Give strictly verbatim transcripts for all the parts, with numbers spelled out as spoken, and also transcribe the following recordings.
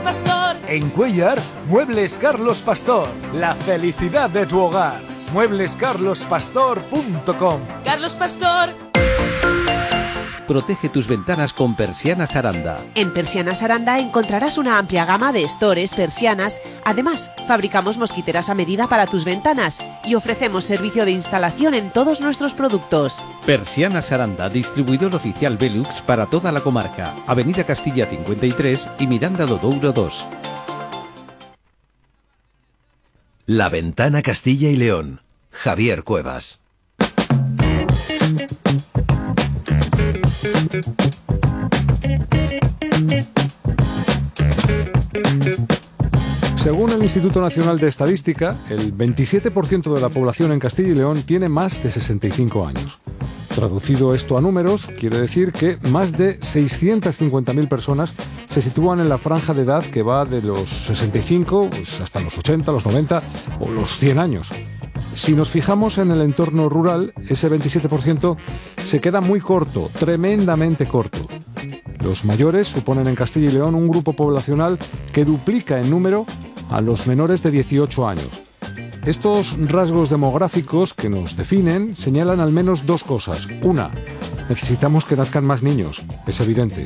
Pastor. En Cuéllar, Muebles Carlos Pastor. La felicidad de tu hogar. muebles carlos pastor punto com. Carlos Pastor. Protege tus ventanas con Persianas Aranda. En Persianas Aranda encontrarás una amplia gama de estores, persianas. Además, fabricamos mosquiteras a medida para tus ventanas y ofrecemos servicio de instalación en todos nuestros productos. Persianas Aranda, distribuidor oficial Velux para toda la comarca. Avenida Castilla cincuenta y tres y Miranda do Douro dos. La Ventana Castilla y León. Javier Cuevas. Según el Instituto Nacional de Estadística, el veintisiete por ciento de la población en Castilla y León tiene más de sesenta y cinco años. Traducido esto a números, quiere decir que más de seiscientas cincuenta mil personas se sitúan en la franja de edad que va de los sesenta y cinco pues, hasta los ochenta, los noventa o los cien años. Si nos fijamos en el entorno rural, ese veintisiete por ciento se queda muy corto, tremendamente corto. Los mayores suponen en Castilla y León un grupo poblacional que duplica en número a los menores de dieciocho años. Estos rasgos demográficos que nos definen señalan al menos dos cosas. Una, necesitamos que nazcan más niños, es evidente.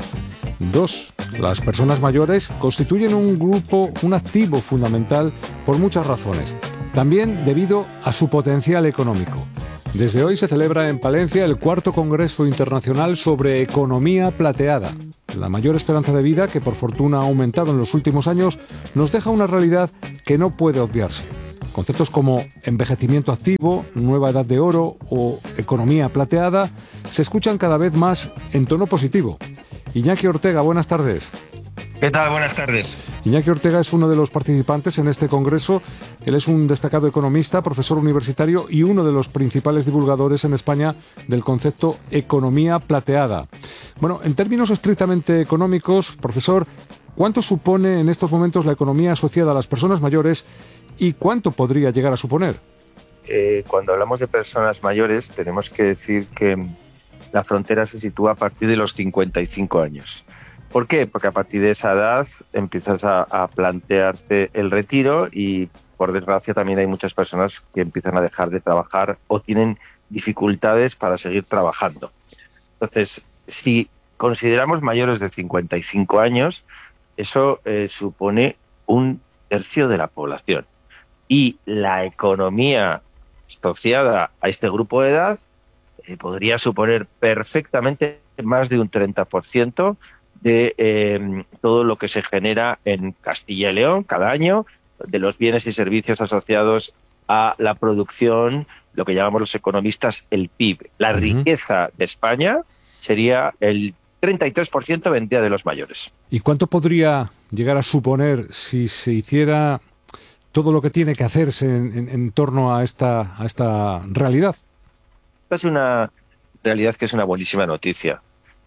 Dos, las personas mayores constituyen un grupo, un activo fundamental por muchas razones. También debido a su potencial económico. Desde hoy se celebra en Palencia el cuarto Congreso Internacional sobre Economía Plateada. La mayor esperanza de vida, que por fortuna ha aumentado en los últimos años, nos deja una realidad que no puede obviarse. Conceptos como envejecimiento activo, nueva edad de oro o economía plateada se escuchan cada vez más en tono positivo. Iñaki Ortega, buenas tardes. ¿Qué tal? Buenas tardes. Iñaki Ortega es uno de los participantes en este congreso. Él es un destacado economista, profesor universitario y uno de los principales divulgadores en España del concepto economía plateada. Bueno, en términos estrictamente económicos, profesor, ¿cuánto supone en estos momentos la economía asociada a las personas mayores y cuánto podría llegar a suponer? Eh, cuando hablamos de personas mayores, tenemos que decir que la frontera se sitúa a partir de los cincuenta y cinco años. ¿Por qué? Porque a partir de esa edad empiezas a, a plantearte el retiro y, por desgracia, también hay muchas personas que empiezan a dejar de trabajar o tienen dificultades para seguir trabajando. Entonces, si consideramos mayores de cincuenta y cinco años, eso eh, supone un tercio de la población. Y la economía asociada a este grupo de edad eh, podría suponer perfectamente más de un treinta por ciento de eh, todo lo que se genera en Castilla y León cada año, de los bienes y servicios asociados a la producción, lo que llamamos los economistas el P I B. La uh-huh. riqueza de España sería el treinta y tres por ciento vendría de los mayores. ¿Y cuánto podría llegar a suponer si se hiciera todo lo que tiene que hacerse en, en, en torno a esta, a esta realidad? Esta es una realidad que es una buenísima noticia.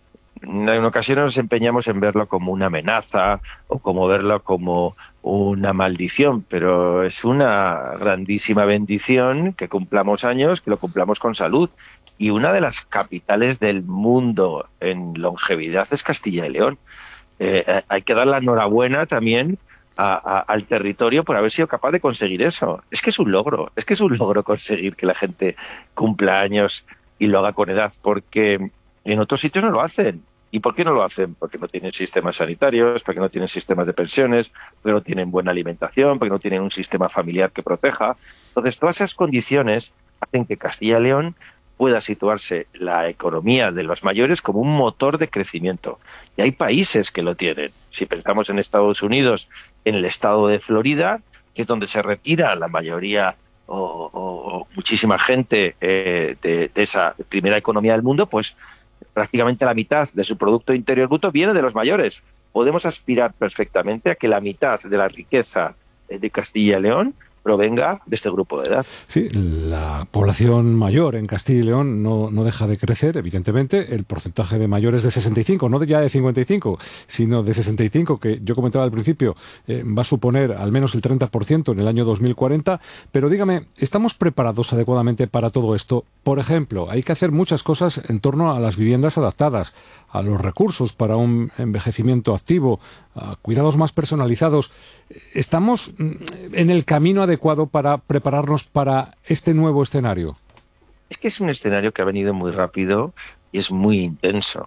En ocasiones nos empeñamos en verlo como una amenaza o como verlo como una maldición, pero es una grandísima bendición que cumplamos años, que lo cumplamos con salud. Y una de las capitales del mundo en longevidad es Castilla y León. Eh, hay que dar la enhorabuena también a, a, al territorio por haber sido capaz de conseguir eso. Es que es un logro, es que es un logro conseguir que la gente cumpla años y lo haga con edad, porque en otros sitios no lo hacen. ¿Y por qué no lo hacen? Porque no tienen sistemas sanitarios, porque no tienen sistemas de pensiones, porque no tienen buena alimentación, porque no tienen un sistema familiar que proteja. Entonces, todas esas condiciones hacen que Castilla y León pueda situarse la economía de los mayores como un motor de crecimiento. Y hay países que lo tienen. Si pensamos en Estados Unidos, en el estado de Florida, que es donde se retira la mayoría o, o, o muchísima gente eh, de, de esa primera economía del mundo, pues prácticamente la mitad de su Producto Interior Bruto viene de los mayores. Podemos aspirar perfectamente a que la mitad de la riqueza de Castilla y León provenga de este grupo de edad. Sí, la población mayor en Castilla y León no, no deja de crecer, evidentemente. El porcentaje de mayores de sesenta y cinco, no de ya de cincuenta y cinco, sino de sesenta y cinco, que yo comentaba al principio, eh, va a suponer al menos el treinta por ciento en el año dos mil cuarenta. Pero dígame, ¿estamos preparados adecuadamente para todo esto? Por ejemplo, hay que hacer muchas cosas en torno a las viviendas adaptadas, a los recursos para un envejecimiento activo, a cuidados más personalizados. ¿Estamos en el camino adecuado para prepararnos para este nuevo escenario? Es que es un escenario que ha venido muy rápido y es muy intenso.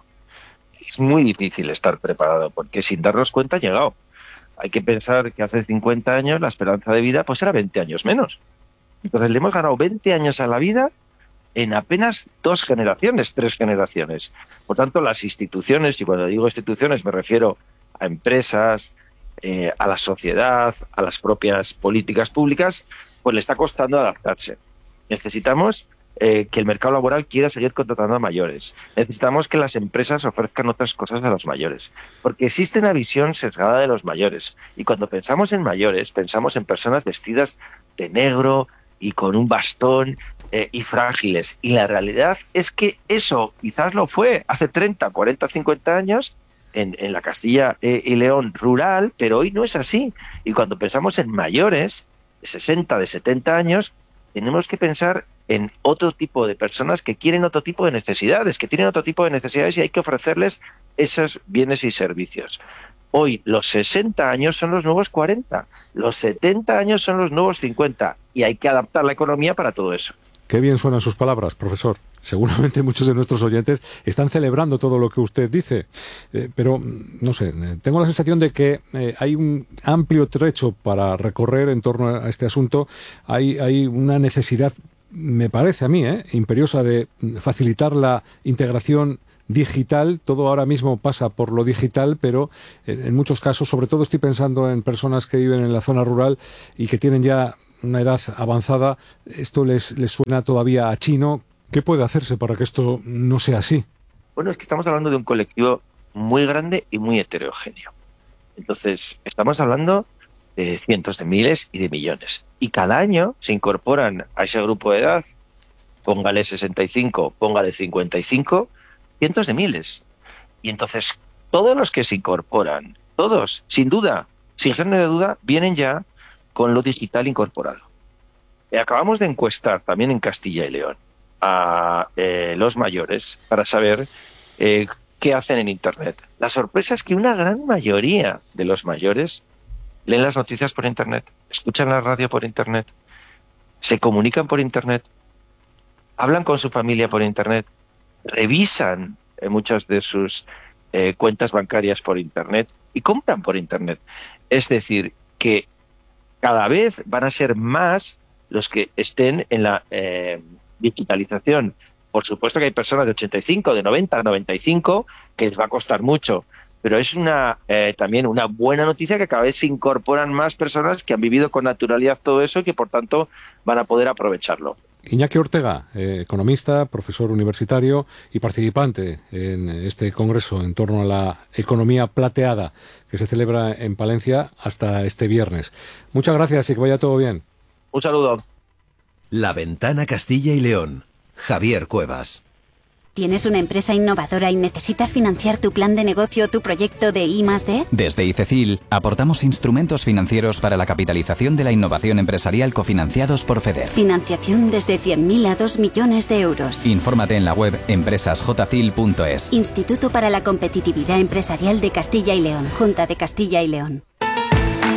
Es muy difícil estar preparado porque sin darnos cuenta ha llegado. Hay que pensar que hace cincuenta años la esperanza de vida pues era veinte años menos. Entonces le hemos ganado veinte años a la vida en apenas dos generaciones, tres generaciones. Por tanto, las instituciones, y cuando digo instituciones me refiero a empresas, eh, a la sociedad, a las propias políticas públicas, pues le está costando adaptarse. Necesitamos eh, que el mercado laboral quiera seguir contratando a mayores. Necesitamos que las empresas ofrezcan otras cosas a los mayores. Porque existe una visión sesgada de los mayores. Y cuando pensamos en mayores, pensamos en personas vestidas de negro y con un bastón eh, y frágiles. Y la realidad es que eso quizás lo fue hace treinta, cuarenta, cincuenta años en, en la Castilla eh, y León rural, pero hoy no es así. Y cuando pensamos en mayores de sesenta, de setenta años, tenemos que pensar en otro tipo de personas que quieren otro tipo de necesidades, que tienen otro tipo de necesidades y hay que ofrecerles esos bienes y servicios. Hoy los sesenta años son los nuevos cuarenta, los setenta años son los nuevos cincuenta y hay que adaptar la economía para todo eso. Qué bien suenan sus palabras, profesor. Seguramente muchos de nuestros oyentes están celebrando todo lo que usted dice, eh, pero no sé, tengo la sensación de que eh, hay un amplio trecho para recorrer en torno a este asunto. Hay, hay una necesidad, me parece a mí, eh, imperiosa de facilitar la integración digital. Todo ahora mismo pasa por lo digital, pero en, en muchos casos, sobre todo estoy pensando en personas que viven en la zona rural y que tienen ya una edad avanzada, esto les, les suena todavía a chino. ¿Qué puede hacerse para que esto no sea así? Bueno, es que estamos hablando de un colectivo muy grande y muy heterogéneo. Entonces, estamos hablando de cientos de miles y de millones. Y cada año se incorporan a ese grupo de edad, póngale sesenta y cinco, póngale cincuenta y cinco, cientos de miles. Y entonces, todos los que se incorporan, todos, sin duda, sin género de duda, vienen ya con lo digital incorporado. Eh, acabamos de encuestar también en Castilla y León a eh, los mayores para saber eh, qué hacen en Internet. La sorpresa es que una gran mayoría de los mayores leen las noticias por Internet, escuchan la radio por Internet, se comunican por Internet, hablan con su familia por Internet, revisan eh, muchas de sus eh, cuentas bancarias por Internet y compran por Internet. Es decir, que cada vez van a ser más los que estén en la eh, digitalización. Por supuesto que hay personas de ochenta y cinco, de noventa, noventa y cinco, que les va a costar mucho, pero es una eh, también una buena noticia que cada vez se incorporan más personas que han vivido con naturalidad todo eso y que por tanto van a poder aprovecharlo. Iñaki Ortega, eh, economista, profesor universitario y participante en este congreso en torno a la economía plateada que se celebra en Palencia hasta este viernes. Muchas gracias y que vaya todo bien. Un saludo. La Ventana Castilla y León. Javier Cuevas. ¿Tienes una empresa innovadora y necesitas financiar tu plan de negocio o tu proyecto de I más D? Desde ICECIL aportamos instrumentos financieros para la capitalización de la innovación empresarial cofinanciados por FEDER. Financiación desde cien mil a dos millones de euros. Infórmate en la web empresas j cil punto es. Instituto para la Competitividad Empresarial de Castilla y León. Junta de Castilla y León.